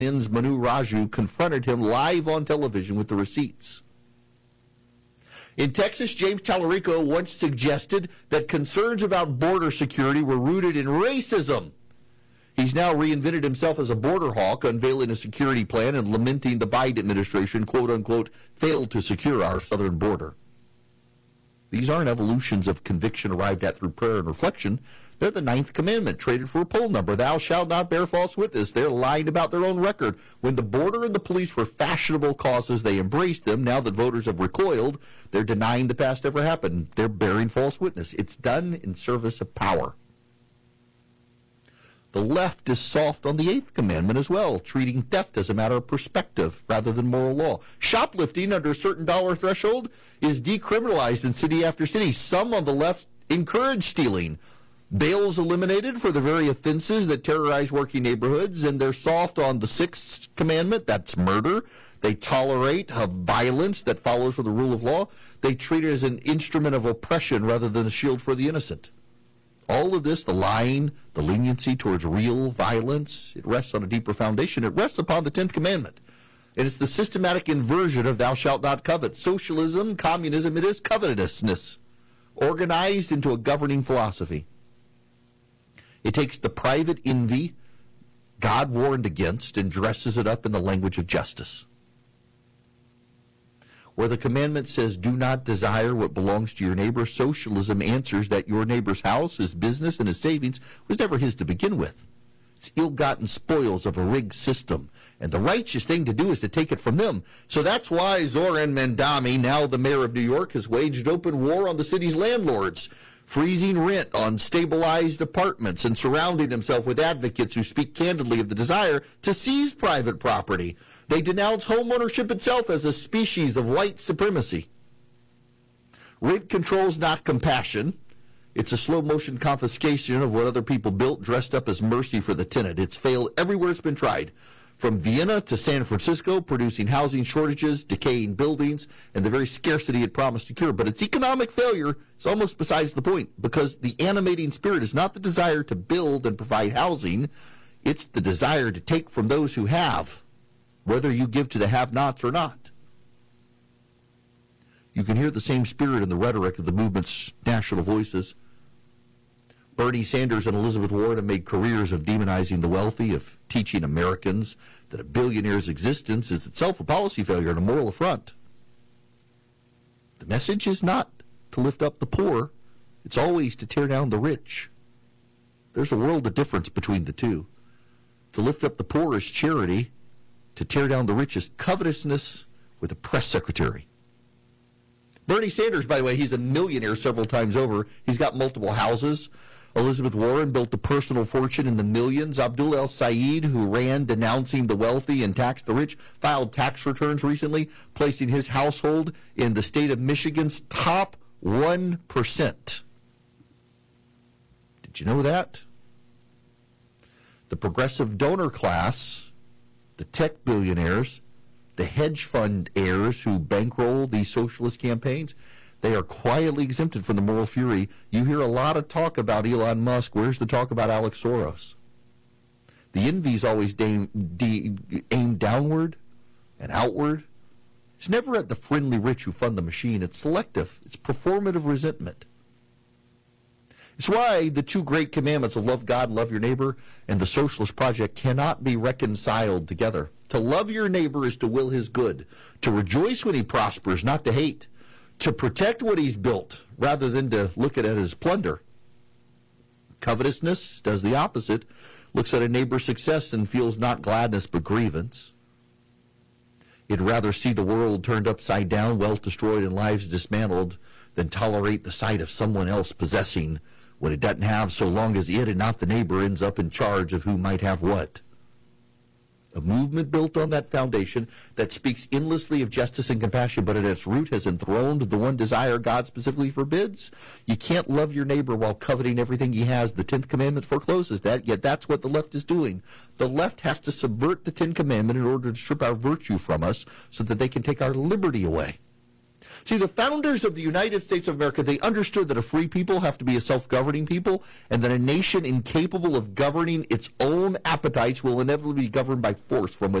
Manu Raju confronted him live on television with the receipts. In Texas, James Tallarico once suggested that concerns about border security were rooted in racism. He's now reinvented himself as a border hawk, unveiling a security plan and lamenting the Biden administration, quote-unquote, failed to secure our southern border. These aren't evolutions of conviction arrived at through prayer and reflection. They're the ninth commandment, traded for a poll number. Thou shalt not bear false witness. They're lying about their own record. When the border and the police were fashionable causes, they embraced them. Now that voters have recoiled, they're denying the past ever happened. They're bearing false witness. It's done in service of power. The left is soft on the eighth commandment as well, treating theft as a matter of perspective rather than moral law. Shoplifting under a certain dollar threshold is decriminalized in city after city. Some on the left encourage stealing. Bail's eliminated for the very offenses that terrorize working neighborhoods, and they're soft on the sixth commandment, that's murder. They tolerate violence that follows from the rule of law. They treat it as an instrument of oppression rather than a shield for the innocent. All of this, the lying, the leniency towards real violence, it rests on a deeper foundation. It rests upon the 10th commandment. And it's the systematic inversion of thou shalt not covet. Socialism, communism, it is covetousness, organized into a governing philosophy. It takes the private envy God warned against and dresses it up in the language of justice. Where the commandment says, do not desire what belongs to your neighbor, socialism answers that your neighbor's house, his business, and his savings was never his to begin with. It's ill-gotten spoils of a rigged system. And the righteous thing to do is to take it from them. So that's why Zoran Mandami, now the mayor of New York, has waged open war on the city's landlords, freezing rent on stabilized apartments and surrounding himself with advocates who speak candidly of the desire to seize private property. They denounce homeownership itself as a species of white supremacy. Rent control is not compassion. It's a slow-motion confiscation of what other people built, dressed up as mercy for the tenant. It's failed everywhere it's been tried, from Vienna to San Francisco, producing housing shortages, decaying buildings, and the very scarcity it promised to cure. But its economic failure is almost besides the point, because the animating spirit is not the desire to build and provide housing. It's the desire to take from those who have, whether you give to the have-nots or not. You can hear the same spirit in the rhetoric of the movement's national voices. Bernie Sanders and Elizabeth Warren have made careers of demonizing the wealthy, of teaching Americans that a billionaire's existence is itself a policy failure and a moral affront. The message is not to lift up the poor. It's always to tear down the rich. There's a world of difference between the two. To lift up the poor is charity. To tear down the rich is covetousness with a press secretary. Bernie Sanders, by the way, he's a millionaire several times over. He's got multiple houses. Elizabeth Warren built a personal fortune in the millions. Abdul El-Sayed, who ran denouncing the wealthy and taxed the rich, filed tax returns recently, placing his household in the state of Michigan's top 1%. Did you know that? The progressive donor class, the tech billionaires, the hedge fund heirs who bankroll these socialist campaigns, they are quietly exempted from the moral fury. You hear a lot of talk about Elon Musk. Where's the talk about Alex Soros? The envy is always aimed downward and outward. It's never at the friendly rich who fund the machine. It's selective. It's performative resentment. It's why the two great commandments of love God and love your neighbor and the socialist project cannot be reconciled together. To love your neighbor is to will his good, to rejoice when he prospers, not to hate, to protect what he's built rather than to look at it as plunder. Covetousness does the opposite, looks at a neighbor's success and feels not gladness but grievance. It'd rather see the world turned upside down, wealth destroyed, and lives dismantled than tolerate the sight of someone else possessing what it doesn't have, so long as it and not the neighbor ends up in charge of who might have what. A movement built on that foundation that speaks endlessly of justice and compassion, but at its root has enthroned the one desire God specifically forbids. You can't love your neighbor while coveting everything he has. The 10th commandment forecloses that, yet that's what the left is doing. The left has to subvert the 10th commandment in order to strip our virtue from us so that they can take our liberty away. See, the founders of the United States of America, they understood that a free people have to be a self-governing people, and that a nation incapable of governing its own appetites will inevitably be governed by force from within.